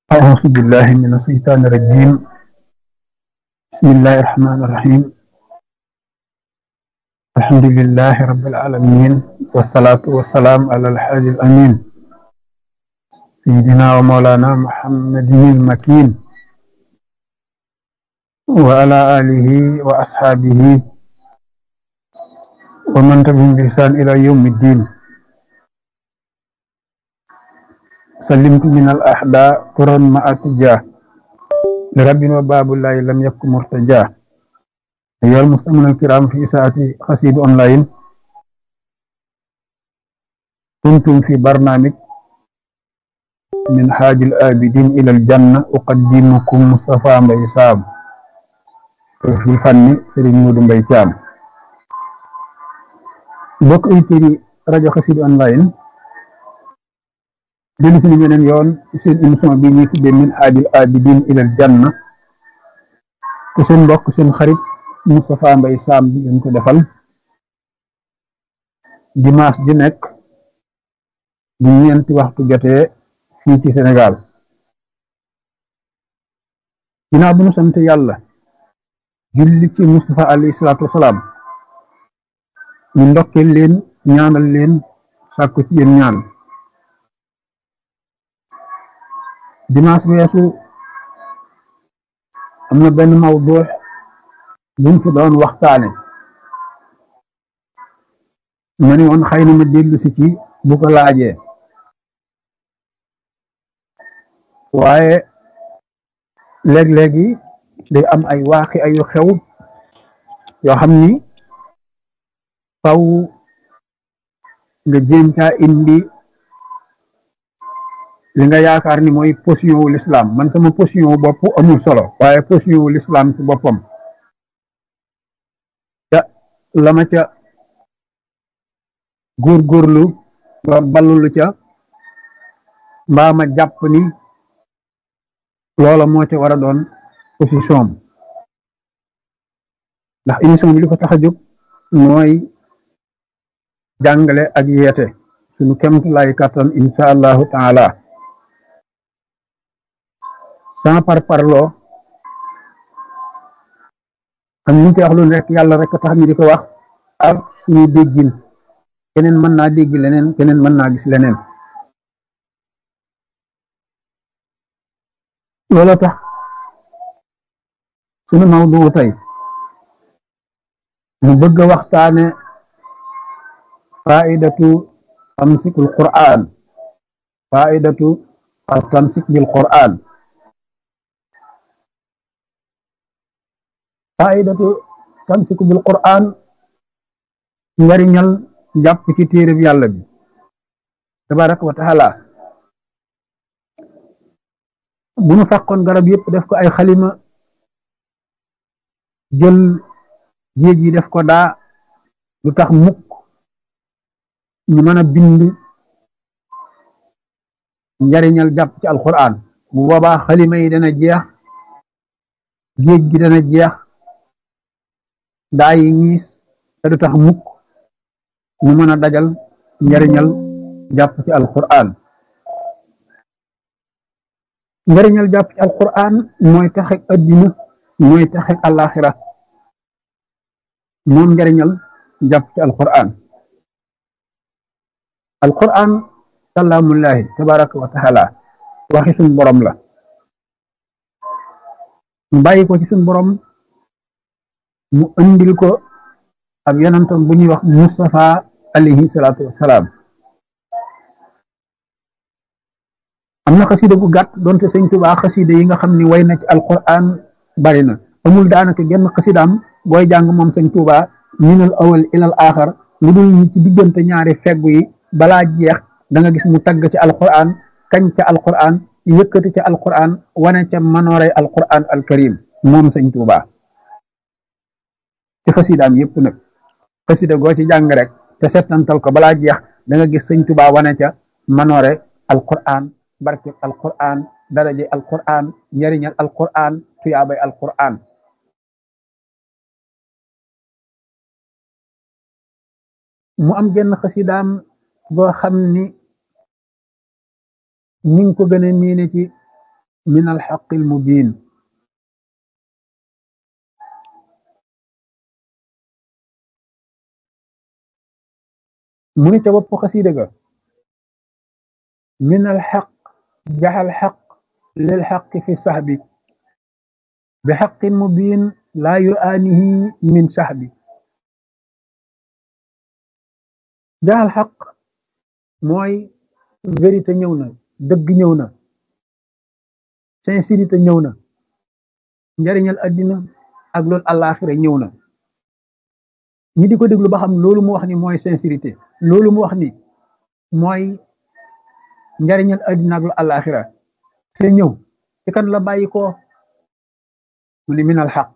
أعوذ بالله من الشيطان الرجيم. بسم الله الرحمن الرحيم. الحمد لله رب العالمين، والصلاة والسلام على الحادي الأمين سيدنا ومولانا محمد المكين وعلى آله وأصحابه ومن تبعهم بإحسان إلى يوم الدين. سلمت من الأحداء قرا مع اتجاه لرب وباب الله لم يكن مرتجاه. أيها المستمعون الكرام في ساعة قصيد أونلاين، كنتم في برنامج من حاج الآبدين إلى الجنة. أقدمكم مصطفى مبي سام، في الفن سيرين مودو مبي تيام. بوك ايتيري راديو قصيد أونلاين ديلو سونو بنين يون سين émission bi ñuy tuddee min haajil abidin ilal janna, ku seen mbokk seen xarit Moustapha Mbaye Sam bi ngeen ko defal dimanche ji nekk bu ñeenti waxtu jotee fii ci Sénégal. ginnaaw bu ñu sant yàlla julli ci Moustapha alayhi salaatu wasalaam, ñu ndokkeel leen ñaanal leen sàkku ci yéen ñaan. dimanche weesu am na benn mawdu buñ fi doon waxtaane, ma ne woon xëy na ma dellu si ci bu ko laajee, waaye léeg-léegi day am ay waaxi ayu xew yoo xam ni faw nga jéem caa indi li nga yaakaar ni mooy position wu l'islam. man sama position wu bopp amul solo, waaye position wu l'islam ci boppam ca la ma ca góorgóorlu ba ballulu ca mbaa ma jàpp ni loola moo ca war a doon position am. ndax émission bi li ko tax a jóg mooy jàngale ak yeete suñu kemt lay kattan insha allahu taala, sans par parloo. am ñu ci wax lu nekk yàlla rek tax ñu di ko wax ak suñu déggin. keneen mën naa dégg leneen, keneen mën naa gis leneen. loolu tax suñu mawdu tey mu bëgg a waxtaane faidatu tamsikul Qur'an, faidatu tamsik bil Qur'an, faidatu tamsiku bil Qur'an, njariñal jàpp ci téereb yàlla bi tabaraka wa taala. bu nu fàqoon garab yëpp def ko ay xalima, jël géej yi def ko daa, lu tax mukk ñu mën a bind njariñal jàpp ci alquran. bu boobaa xalima yi dana jeex, géej gi dana jeex, daa yi ñiis, te du tax mukk ñu mën a dajal njariñal jàpp ci alquran. njariñal jàpp ci alquran mooy taxek addina, mooy taxek alaxira, moom njariñal jàpp ci alquran. alquran kalaamullahi tabaraka wa taala, waxi suñ borom la, mu bàyyi ko ci suñ borom, mu andil ko ab yonentam bu ñuy wax Mustafa alayhi salaatu wassalaam. am na xasida gu gàtt doonte sëñ Tuubaa xasida yi nga xam ni way na ci alquran bari na, amul daanaka genn xasidaam booy jàng moom sëñ Tuubaa minal awal ilal axar lu dul ñi ci diggante ñaari feggu yi balaa jeex da nga gis mu tagg ci alquran, kañ ca alquran, yëkkati ca alquran, wane ca manooray alquran alkarim moom sëñ Tuubaa ci xasidaam yëpp. nag xasida goo ci jàng rek te settantal ko balaa jeex da nga gis sëñ Tuubaa wane ca manoore alquran, barke alquran, daraje alquran, njariñal alquran, tuyaabay alquran. mu am genn xasidaam boo xam ni ñu ngi ko gën a miine ci min alxaqi almubin mu ni ca bopp xasida ga min alxaq jaxal xaq lil xaqi fi saxbi bi xaqin mubin laa yuaanihi min saxbi jaxal xaq mooy vérité ñëw na dëgg ñëw na sincérité ñëw na njariñal addina ak loolu àllaaxira ñëw na ñi di ko déglu ba xam loolu mu wax ni mooy sincérité loolu mu wax ni mooy njariñal addina ak loolu àllaaxira te ñëw ci kan la bàyyi ko mu ni minal xaq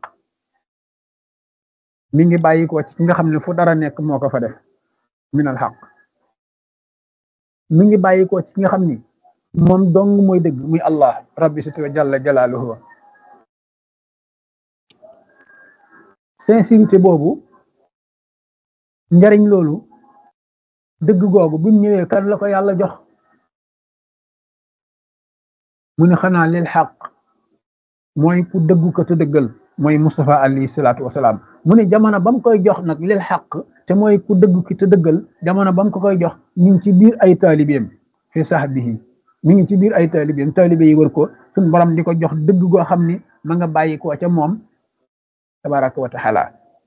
mi ngi bàyyi ko ci nga xam ne fu dara nekk moo ko fa def minal xaq mi ngi bàyyi ko ci nga xam ni moom dong mooy dëgg muy allah rabbi siti wa jalla jalaaluhu sincérité boobu njariñ loolu dëgg googu buñ ñëwee kan la ko yàlla jox mu ne xanaa lil xaq mooy ku dëggu ko te dëggal mooy Mustafa alayhi salaatu wasalaam mu ne jamono ba mu koy jox nag lil xaq te mooy ku dëggu ki te dëggal jamono ba mu ko koy jox ñu ngi ci biir ay taalibeem fi sahbihi mi ngi ci biir ay taalibeem taalibe yi wër ko suñ borom di ko jox dëgg goo xam ni ma nga bàyyi ko ca moom tabaraka wa taala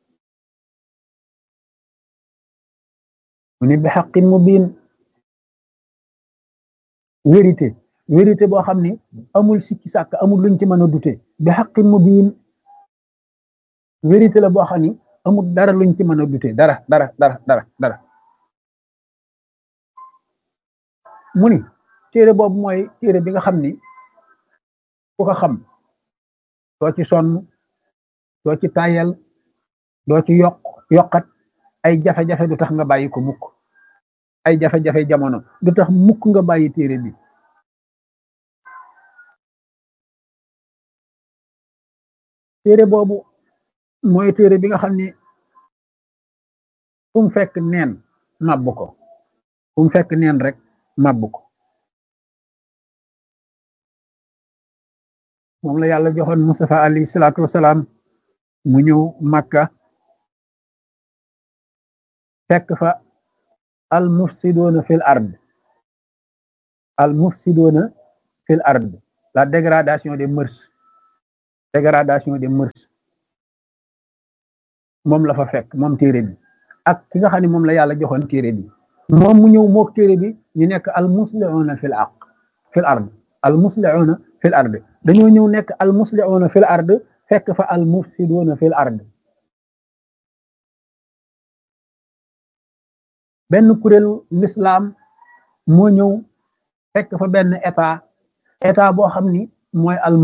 mu ne bi xaqin mubin vérité boo xam ni amul sikki sàkk amul luñ ci mën a dute bi xaqin mubin vérité la boo xam ni amul dara luñ ci mën a dute dara mu ni téere boobu mooy téere bi nga xam ni ku ko xam doo ci sonn doo ci tayal doo ci yokkat ay jafe-jafe du tax nga bàyyi ko mukk ay jafe-jafe jamono du tax mukk nga bàyyi téere bi téere boobu mooy téere bi nga xam ni fu mu fekk neen màbb ko fu mu fekk neen rek màbb ko moom la yàlla joxoon Mustafa alayhi salaatu wasalaam mu ñëw Makka fekk fa al mufsidoona fil ard al mufsidoona fil ard la dégradation des mœurs moom la fa fekk moom téere bi ak ki nga xam ne moom la yàlla joxoon téere bi moom mu ñëw mook téere bi ñu nekk al muslihuuna fil ard al muslihuuna fil ard dañoo ñëw nekk al muslihuuna fil ard fekk fa al mufsiduuna fil ard benn kuréelu l'islam moo ñëw fekk fa benn état boo xam ni mooy al